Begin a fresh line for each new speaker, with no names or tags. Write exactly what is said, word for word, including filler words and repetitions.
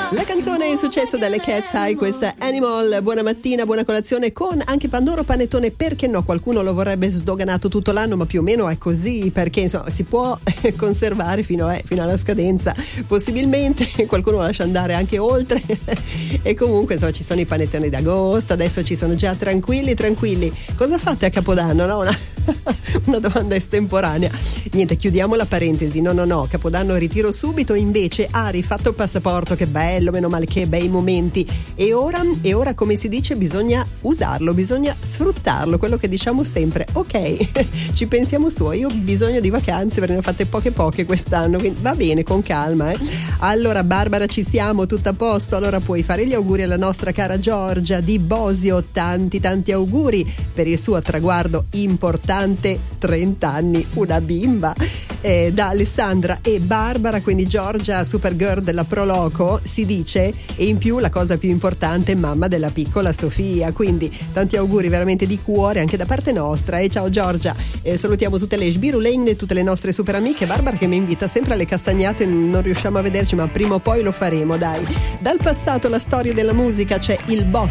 La canzone è il successo delle Cat's Eye, questa Animal. Buona mattina, buona colazione con anche Pandoro Panettone, perché no? Qualcuno lo vorrebbe sdoganato tutto l'anno, ma più o meno è così, perché insomma si può conservare fino, a, fino alla scadenza, possibilmente qualcuno lo lascia andare anche oltre e comunque insomma ci sono i panettoni d'agosto, adesso ci sono già tranquilli tranquilli. Cosa fate a Capodanno? No? Una, una domanda estemporanea. Niente, chiudiamo la parentesi. No no no, Capodanno ritiro subito, invece ha rifatto il passaporto, che bello, meno male, che bei momenti. E ora, e ora come si dice, bisogna usarlo, bisogna sfruttarlo, quello che diciamo sempre. Ok, ci pensiamo su, io ho bisogno di vacanze perché ne ho fatte poche poche quest'anno, quindi va bene, con calma, eh. Allora Barbara, ci siamo, tutto a posto. Allora puoi fare gli auguri alla nostra cara Giorgia di Bosio, tanti tanti auguri per il suo traguardo importante, trenta anni, una bimba, eh, da Alessandra e Barbara, quindi Giorgia Supergirl della Proloco si dice, e in più la cosa più importante, mamma della piccola Sofia, quindi tanti auguri veramente di cuore anche da parte nostra. E ciao Giorgia, e salutiamo tutte le sbirulenne, tutte le nostre super amiche. Barbara che mi invita sempre alle castagnate, non riusciamo a vederci ma prima o poi lo faremo, dai. Dal passato la storia della musica, c'è il boss